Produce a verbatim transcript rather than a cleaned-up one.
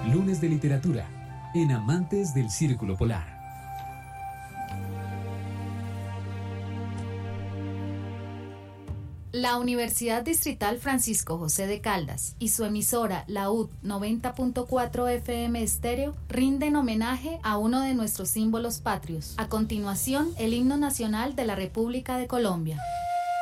Lunes de Literatura, en Amantes del Círculo Polar. La Universidad Distrital Francisco José de Caldas y su emisora La U D noventa punto cuatro F M Estéreo rinden homenaje a uno de nuestros símbolos patrios. A continuación, el himno nacional de la República de Colombia.